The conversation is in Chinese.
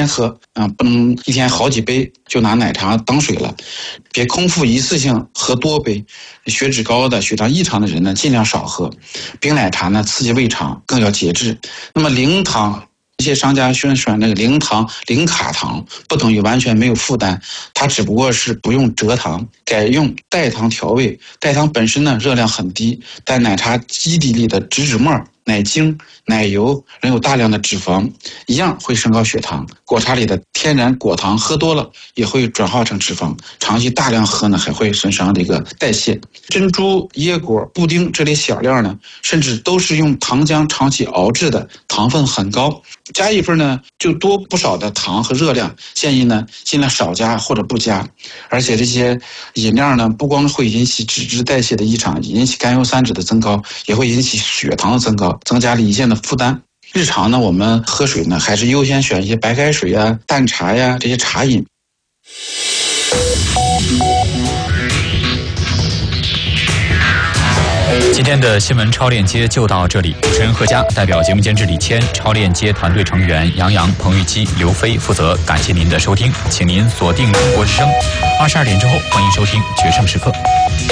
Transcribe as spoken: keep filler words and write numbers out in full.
天喝啊、呃，不能一天好几杯就拿奶茶当水了。别空腹一次性喝多杯，血脂高的、血糖异常的人呢，尽量少喝。冰奶茶呢，刺激胃肠，更要节制。那么零糖。一些商家宣传那个零糖、零卡糖，不等于完全没有负担，它只不过是不用蔗糖，改用代糖调味。代糖本身呢热量很低，但奶茶基底里的植脂末、奶精、奶油仍有大量的脂肪，一样会升高血糖。果茶里的天然果糖喝多了也会转化成脂肪，长期大量喝呢还会损伤这个代谢。珍珠、椰果、布丁这类小料呢，甚至都是用糖浆长期熬制的，糖分很高。加一份呢，就多不少的糖和热量，建议呢尽量少加或者不加。而且这些饮料呢，不光会引起脂质代谢的异常，引起甘油三酯的增高，也会引起血糖的增高，增加胰腺的负担。日常呢，我们喝水呢，还是优先选一些白开水啊、淡茶呀这些茶饮。 今天的新闻超链接就到这里，主持人何佳代表节目监制李谦、超链接团队成员杨洋、彭玉基、刘飞负责。感谢您的收听，请您锁定中国之声，二十二点之后欢迎收听《决胜时刻》。